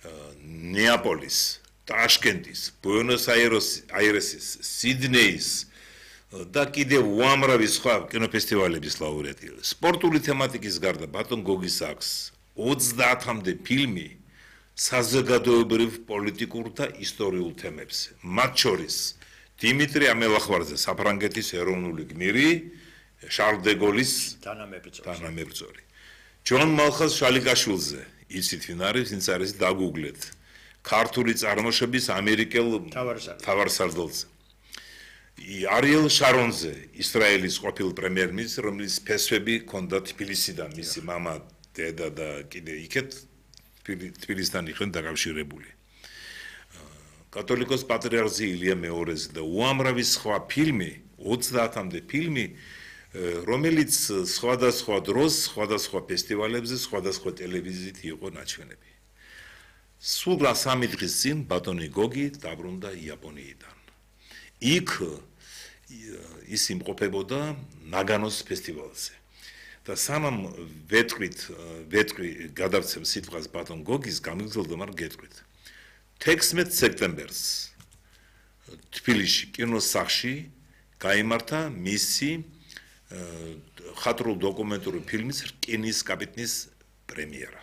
ნეაპოლის, ტაშკენტის, ბუენოს-აირესის, სიდნეის და კიდევ უამრავი სხვა კინოფესტივალების ლაურეატი. სპორტული თემატიკის გარდა ბატონ გოგის აქვს 30-მდე ფილმი საზოგადოებრივ, პოლიტიკურ და ისტორიულ თემებზე. მათ შორის დიმიტრი ამელახვარზე საფრანგეთის ეროვნული გმირი, შარლ დე გოლის თანამებრძოლი. ჯონ მალხას შალიკაშვილზე, იცით ვინ არის, ვინც არის დაგუგლეთ. ქართული წარმოშობის ამერიკელ თავარსარდალზე. არიელ შარონზე, ისრაელის ყოფილ პრემიერ-მინისტრს, რომლის ფესვები ჰქონდა თბილისიდან, მისი მამა, დედა და კიდე იქეთ თბილისთან იყვნენ დაკავშირებული. კათოლიკოს პატრიარქი ილია მეორეზე და უამრავი სხვა ფილმი, 30-მდე ფილმი, რომელიც სხვადასხვა დროს, სხვადასხვა ფესტივალებზე, სხვადასხვა ტელევიზიით იყო ნაჩვენები. სულ 3 დღის წინ ბატონი გოგი დაბრუნდა იაპონიიდან. იქ ის იმყოფებოდა ნაგანოს ფესტივალზე. და სანამ ვეტყვი გადავცემ სიტყვას ბატონ გოგის გამიგრძელდა, მაგრამ გეტყვით. 16 სექტემბერს თბილისში კინოსახლში გაიმართა მისი ხატრულ დოკუმენტური ფილმის რკინის კაპიტნის პრემიერა.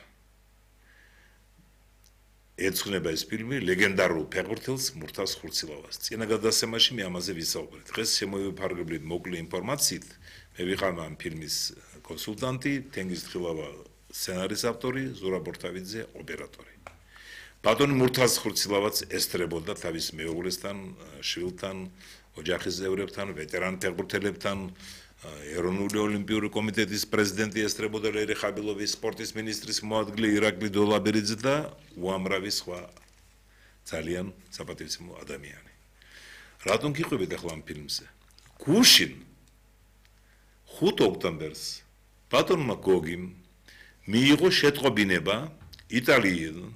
ეძღვნება ეს ფილმი ლეგენდარულ ფეხბურთელს მურთაზ ხურცილავას. წინა გადაცემაში მე ამაზე ვისაუბრეთ. დღეს შემოიფარგებლით მოკლე ინფორმაციით. მე ვიყავ ამ ფილმის კონსულტანტი, თენგიზ თხილავა სცენარის ავტორი, ზურაბ ბორტავიძე ოპერატორი. ბატონი მურთაზ ხურცილავაც ესწრებოდა თავის მეუღლესთან, შვილთან, ოჯახის წევრებთან, ვეტერან ფეხბურთელებთან, ეროვნული ოლიმპიური კომიტეტის პრეზიდენტი ესწრებოდა ლერი ხაბილოვის, სპორტის მინისტრის მოადგილე ირაკლი დოლაბერიძე და უამრავი სხვა ძალიან საპატივცემულო ადამიანი. რატომ გიყვებით ახლა ამ ფილმზე? გუშინ 5 ოქტომბერს ბატონმა გოგიმ მიიღო შეტყობინება იტალიიდან,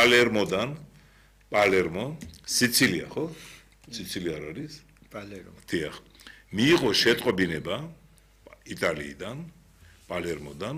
პალერმო, სიცილია, ხო? სიცილია არ არის? პალერმო. დიახ. მიიღო შეტყობინება იტალიიდან, პალერმოდან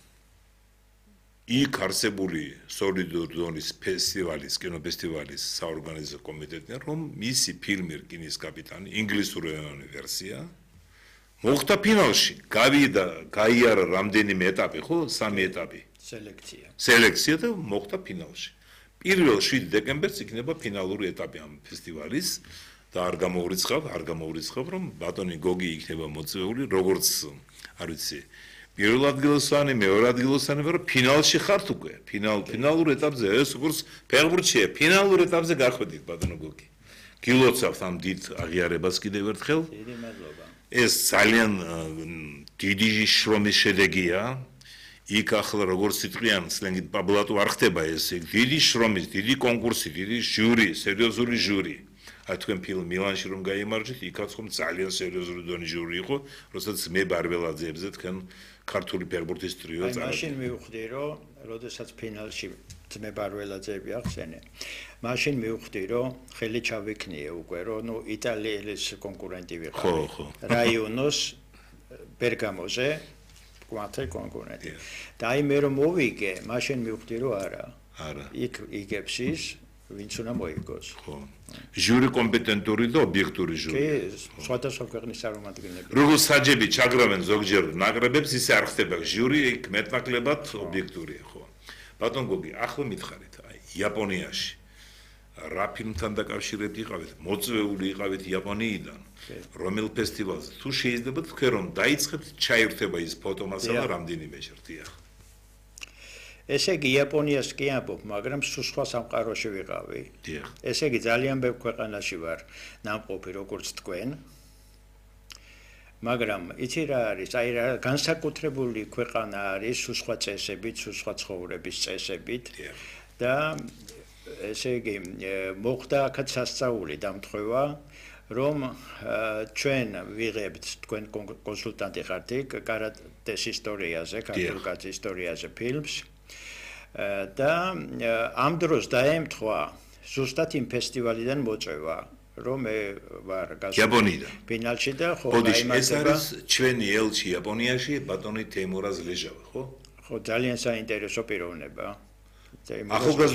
იქ არსებული სოლიდურ ზონის ფესტივალის, კინოფესტივალის საორგანიზო კომიტეტიდან, რომ მისი ფილმი რკინის კაპიტანი, ინგლისურენოვანი ვერსია მოხდა ფინალში. გაიარა რამდენიმე ეტაპი, ხო? 3 ეტაპი. სელექცია და მოხდა ფინალში. 1 დეკემბერს იქნება ფინალური ეტაპი ამ ფესტივალის და არ გამოურიცხავ, რომ ბატონი გოგი იქნება მოწვეული, როგორც არ ვიცი, პირველ ადგილოსანი, მეორე ადგილოსანი, მაგრამ ფინალში ხართ უკვე. ფინალურ ეტაპზე, ეს როგორც ფეხბურთშია, ფინალურ ეტაპზე გახვედით ბატონო გოგი. გილოცავთ ამ დიდ აღიარებას კიდევ ერთხელ. დიდი მადლობა. ეს ძალიან დიდი შრომის შედეგია. იქ ახლა როგორც იტყვიან, სლენგით პაბლატო არ ხდება ეს, დიდი შრომის, დიდი კონკურსი, დიდი ჟური, სერიოზული ჟური. აი თქვენ ფილმ მილანში რომ გაიმარჯვეთ, იქაც ხომ ძალიან სერიოზული დონის ჟური იყო, როდესაც მე ბარბელაძეებზე თქვენ ქართული ფეხბურთის ტრიო წარადგენთ. მაშინ მივხვდი, რომ როდესაც ფინალში მე ბარბელაძეები ახსენე, მაშინ მივხვდი, რომ ხელი ჩავიქნიე უკვე, რომ იტალიის კონკურენტი ვიყავი. რაიონოს ბერგამოზე კვანტე კონკურენტი. და აი მე რომ მოვიგე, მაშინ მივხვდი, რომ არა. იქ იგებს ის ვინც უნდა მოიგოს. ხო. ჟური კომპეტენტური და ობიექტური ჟური. კი, სხვადასხვა ქვეყნის წარმომადგენლები. როგორც საჯები ჩაგრავენ ზოგჯერ ნაკრებებს, ისე არ ხდება ჟური, იქ მეტნაკლებად ობიექტურია, ხო. ბატონ გოგი, ახლა მითხარით, აი იაპონიაში რა ფილმთან დაკავშირებით იყავით, მოწვეული იყავით იაპონიიდან, რომელ ფესტივალზე, თუ შეიძლება თქვენ რომ დაიწყებთ ჩაირთება ის ფოტომასალა რამდენიმე ჯერ. ესე იგი იაპონიას კი ამბობ, მაგრამ სხვა სამყაროში ვიყავი. ესე იგი ძალიან ბევრ ქვეყანაში ვარ ნამყოფი როგორც თქვენ. მაგრამ იცი რა არის, აი რა განსაკუთრებული ქვეყანა არის სხვა წესებით, სხვა ცხოვრების წესებით და ესე იგი მოხდა აქაც სასწაული დამთხოვა, რომ ჩვენ ვიღებთ თქვენ კონსულტანტი ხართ კარატეს ისტორიაზე, ქართულ ისტორიაზე ფილმს. და ამ დროს დაემთხვა ზუსტად იმ ფესტივალიდან მოწვევა, რომ მე ვარ იაპონიიდან ფინალში და ხო ეს არის ჩვენი ელჩი იაპონიაში ბატონი თეიმურაზ ლეჟავა, ხო? ხო, ძალიან საინტერესო პიროვნება.